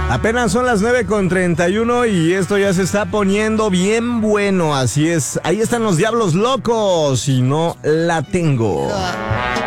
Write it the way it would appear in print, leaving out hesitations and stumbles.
Apenas son las 9:31 y esto ya se está poniendo bien bueno, así es. Ahí están los Diablos Locos y no la tengo.